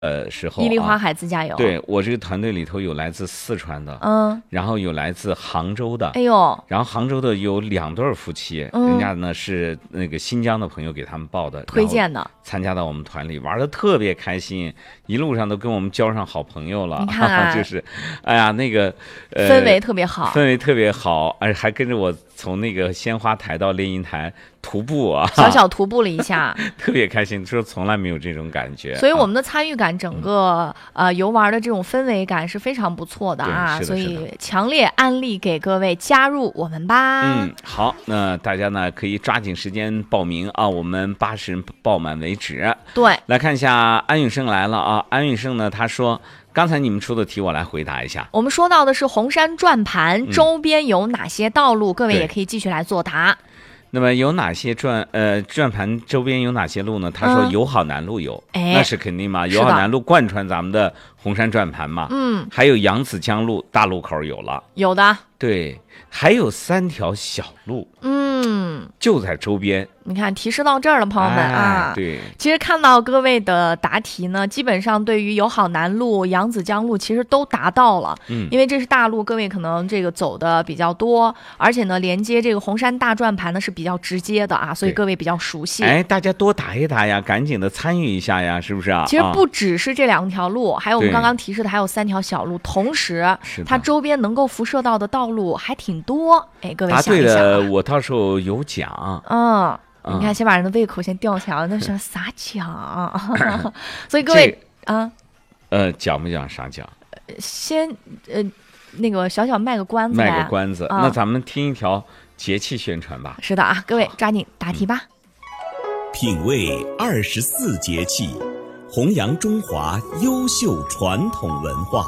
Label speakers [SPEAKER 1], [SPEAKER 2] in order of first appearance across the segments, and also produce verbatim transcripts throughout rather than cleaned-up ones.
[SPEAKER 1] 呃时候、啊，
[SPEAKER 2] 伊犁花海自驾游，
[SPEAKER 1] 对我这个团队里头有来自四川的，
[SPEAKER 2] 嗯，
[SPEAKER 1] 然后有来自杭州的，
[SPEAKER 2] 哎呦，
[SPEAKER 1] 然后杭州的有两对夫妻，
[SPEAKER 2] 嗯、
[SPEAKER 1] 人家呢是那个新疆的朋友给他们报的，
[SPEAKER 2] 推荐的，
[SPEAKER 1] 参加到我们团里，玩的特别开心，一路上都跟我们交上好朋友了。
[SPEAKER 2] 你看、啊，
[SPEAKER 1] 就是，哎呀，那个、呃、
[SPEAKER 2] 氛围特别好，
[SPEAKER 1] 氛围特别好，而且还跟着我从那个鲜花台到猎鹰台徒步啊，
[SPEAKER 2] 小小徒步了一下，
[SPEAKER 1] 特别开心，说从来没有这种感觉。
[SPEAKER 2] 所以我们的参与感，整个、嗯、呃游玩的这种氛围感是非常不错的啊，
[SPEAKER 1] 是的，
[SPEAKER 2] 所以强烈安利给各位加入我们吧。
[SPEAKER 1] 嗯，好，那大家呢可以抓紧时间报名啊，我们八十人报满为止。
[SPEAKER 2] 对，
[SPEAKER 1] 来看一下安永胜来了啊，安永胜呢他说。刚才你们出的题，我来回答一下。
[SPEAKER 2] 我们说到的是红山转盘周边有哪些道路，嗯、各位也可以继续来作答。
[SPEAKER 1] 那么有哪些转呃转盘周边有哪些路呢？他说友好南路有，
[SPEAKER 2] 嗯、
[SPEAKER 1] 那是肯定嘛。友好南路贯穿咱们的红山转盘嘛。
[SPEAKER 2] 嗯，
[SPEAKER 1] 还有扬子江路大路口有了，
[SPEAKER 2] 有的。
[SPEAKER 1] 对，还有三条小路，
[SPEAKER 2] 嗯，
[SPEAKER 1] 就在周边。
[SPEAKER 2] 你看，提示到这儿了，朋友们、
[SPEAKER 1] 哎、
[SPEAKER 2] 啊。
[SPEAKER 1] 对，
[SPEAKER 2] 其实看到各位的答题呢，基本上对于友好南路、扬子江路其实都达到了。
[SPEAKER 1] 嗯，
[SPEAKER 2] 因为这是大路，各位可能这个走的比较多，而且呢，连接这个红山大转盘呢是比较直接的啊，所以各位比较熟悉。
[SPEAKER 1] 哎，大家多答一答呀，赶紧的参与一下呀，是不是啊？
[SPEAKER 2] 其实不只是这两条路，还有我们刚刚提示的还有三条小路，同时它周边能够辐射到的道路还挺多。哎，各位想一想、啊，
[SPEAKER 1] 答对了，我到时候有奖。
[SPEAKER 2] 嗯。你看，先把人的胃口先吊起来，那是撒奖。所以各位啊，
[SPEAKER 1] 呃，讲不讲啥讲？
[SPEAKER 2] 先呃，那个小小卖个关子，
[SPEAKER 1] 卖个关子。
[SPEAKER 2] 啊、
[SPEAKER 1] 那咱们听一条节气宣传吧。
[SPEAKER 2] 是的啊，各位抓紧答题吧。
[SPEAKER 3] 品味二十四节气，弘扬中华优秀传统文化。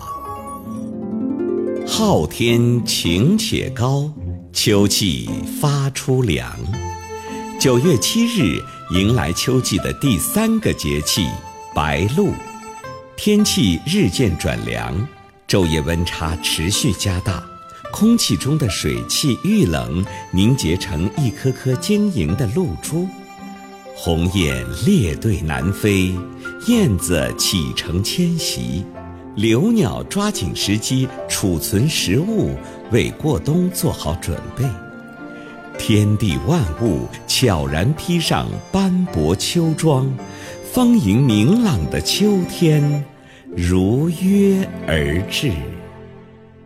[SPEAKER 3] 昊天晴且高，秋气发出凉。九月七日迎来秋季的第三个节气白露，天气日渐转凉，昼夜温差持续加大，空气中的水汽遇冷凝结成一颗颗晶莹的露珠，鸿雁列队南飞，燕子启程迁徙，留鸟抓紧时机储存食物，为过冬做好准备。天地万物悄然披上斑驳秋装，丰盈明朗的秋天如约而至。